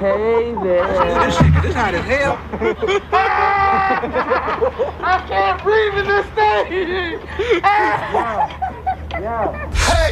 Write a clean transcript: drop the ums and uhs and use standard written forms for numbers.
Hey there. This shit, this hot as hell. I can't breathe in this thing. Yeah.